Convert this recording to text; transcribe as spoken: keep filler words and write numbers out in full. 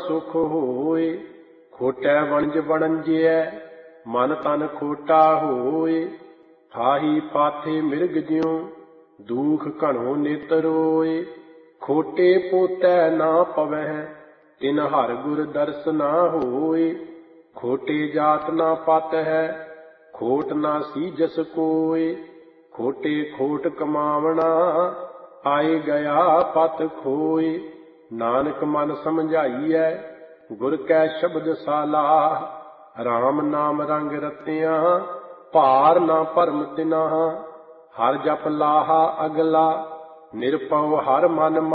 ਸੁਖ ਹੋਏ। ਖੋਟੈ ਵਣਜ ਵਣੰਜਿਐ ਮਨ ਤਨ ਖੋਟਾ ਹੋਏ। ਠਾਹੀ ਪਾਥੇ ਮਿਰਗ ਜਿਉ ਦੂਖ ਘਣੋ ਨਿਤ ਰੋਏ। ਖੋਟੇ ਪੋਤੈ ਨਾ ਪਵਹਿ ਤਿਨ ਹਰਿ ਗੁਰ ਦਰਸ ਨਾ ਹੋਏ। ਖੋਟੇ ਜਾਤ ਨਾ ਪਤ ਹੈ ਖੋਟ ਨਾ ਸੀਜਸ ਕੋਇ। ਖੋਟੇ ਖੋਟ ਕਮਾਵਣਾ ਆਏ ਗਿਆ ਪਤ ਖੋਏ। ਨਾਨਕ ਮਨ ਸਮਝਾਈਐ ਗੁਰ ਕੈ ਸ਼ਬਦ ਸਾਲਾਹ। ਰਾਮ ਨਾਮ ਰੰਗ ਰਤਿਆ ਭਾਰ ਨਾ ਭਰਮ ਤਿਨਾ। ਹਰਿ ਜਪ ਲਾਹਾ ਅਗਲਾ ਨਿਰਭਉ ਹਰਿ ਮਨ